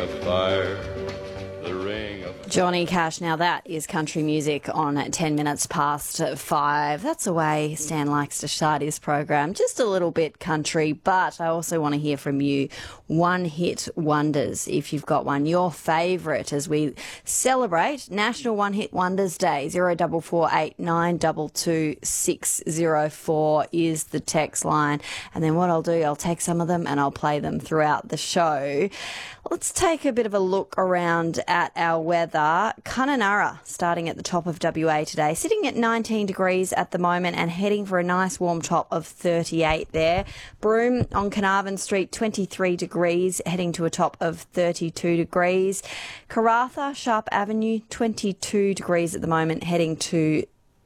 of fire, the ring of... Johnny Cash, now that is country music on 10 minutes past 5. That's the way Stan likes to start his program. Just a little bit country, but I also want to hear from you. One hit wonders, if you've got one. Your favourite as we celebrate National One Hit Wonders Day. 0448 922 604 is the text line. And then what I'll do, I'll take some of them and I'll play them throughout the show. Let's take a bit of a look around at our weather. Kununurra starting at the top of WA today, sitting at 19 degrees at the moment and heading for a nice warm top of 38 there. Broome on Carnarvon Street, 23 degrees, heading to a top of 32 degrees. Karratha, Sharp Avenue, 22 degrees at the moment, heading to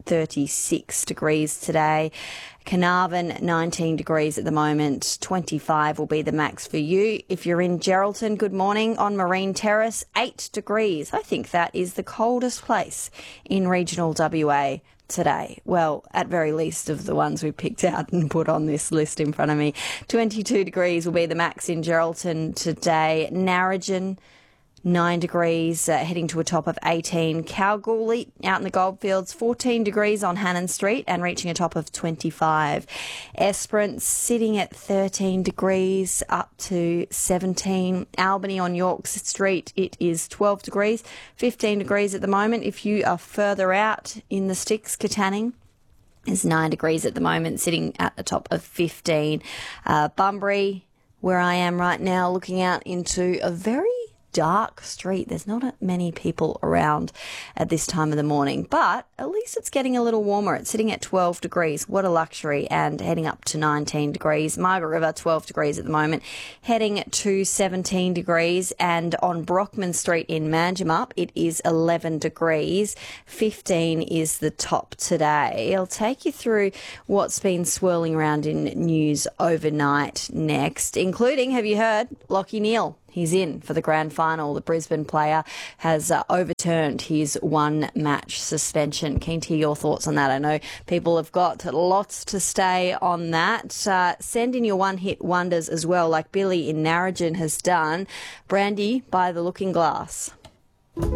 36 degrees today. Carnarvon, 19 degrees at the moment. 25 will be the max for you. If you're in Geraldton, good morning. On Marine Terrace, 8 degrees. I think that is the coldest place in regional WA today. Well, at very least of the ones we picked out and put on this list in front of me. 22 degrees will be the max in Geraldton today. Narrogin, 9 degrees, heading to a top of 18. Kalgoorlie, out in the Goldfields, 14 degrees on Hannon Street and reaching a top of 25. Esperance sitting at 13 degrees up to 17. Albany on York Street, it is 12 degrees, 15 degrees at the moment. If you are further out in the sticks, Katanning is 9 degrees at the moment, sitting at the top of 15. Bunbury, where I am right now, looking out into a very dark street. There's not many people around at this time of the morning, but at least it's getting a little warmer. It's sitting at 12 degrees. What a luxury, and heading up to 19 degrees. Margaret River, 12 degrees at the moment, heading to 17 degrees. And on Brockman Street in Manjimup, it is 11 degrees. 15 is the top today. I'll take you through what's been swirling around in news overnight next, including, have you heard, Lachie Neale? He's in for the grand final. The Brisbane player has overturned his one-match suspension. Keen to hear your thoughts on that. I know people have got lots to say on that. Send in your one-hit wonders as well, like Billy in Narrogin has done. Brandy by the Looking Glass.